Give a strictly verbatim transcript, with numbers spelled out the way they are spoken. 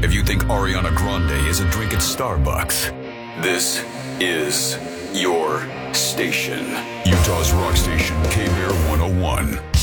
if you think Ariana Grande isn't drinking Starbucks, this is your station. Utah's Rock Station, K-Bear one oh one.